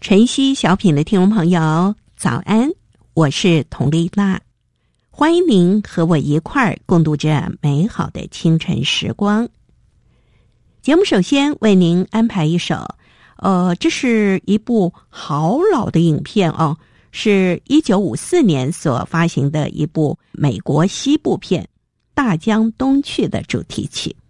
晨曦小品的听众朋友早安，我是佟丽娜，欢迎您和我一块儿共度这美好的清晨时光。节目首先为您安排一首这是一部好老的影片哦，是1954年所发行的一部美国西部片《大江东去》的主题曲。